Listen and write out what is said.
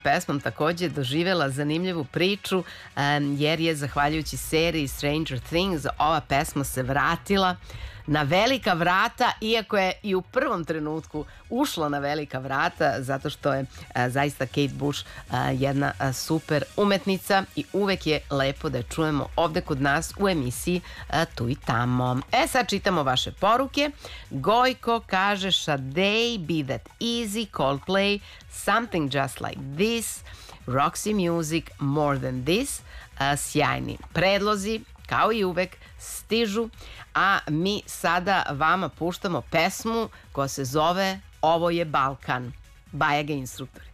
pesmom takođe doživjela zanimljivu priču, jer je zahvaljujući seriji Stranger Things ova pesma se vratila na velika vrata, iako je i u prvom trenutku ušla na velika vrata, zato što je zaista Kate Bush jedna super umetnica i uvek je lepo da je čujemo ovde kod nas u emisiji Tu i tamo. Sad čitamo vaše poruke. Gojko kaže Sade, Be That Easy, Coldplay, Something Just Like This, Roxy Music, More Than This. Sjajni predlozi, kao i uvek, stižu, a mi sada vama puštamo pesmu koja se zove Ovo je Balkan. Bajage instruktori.